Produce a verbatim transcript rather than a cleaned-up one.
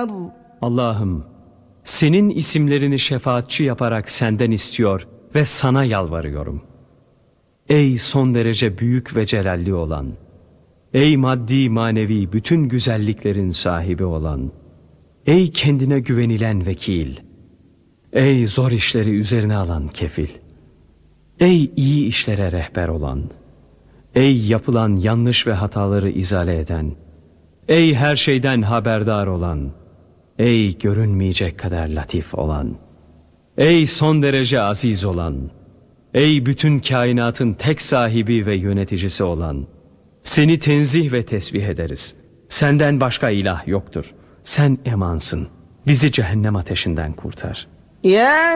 الأرض Allah'ım, senin isimlerini şefaatçi yaparak senden istiyor ve sana yalvarıyorum. Ey son derece büyük ve celalli olan, ey maddi manevi bütün güzelliklerin sahibi olan, ey kendine güvenilen vekil, ey zor işleri üzerine alan kefil, ey iyi işlere rehber olan, ey yapılan yanlış ve hataları izale eden, ey her şeyden haberdar olan, ey görünmeyecek kadar latif olan, ey son derece aziz olan, ey bütün kainatın tek sahibi ve yöneticisi olan, seni tenzih ve tesbih ederiz. Senden başka ilah yoktur. Sen emansın. Bizi cehennem ateşinden kurtar. يا